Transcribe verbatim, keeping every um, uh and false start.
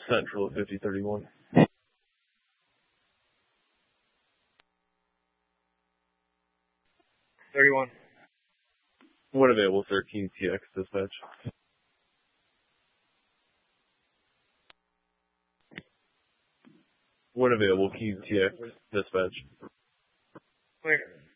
Central at fifty thirty-one. thirty-one. When available, thirteen T X dispatch. When available, Q T X dispatch. Clear.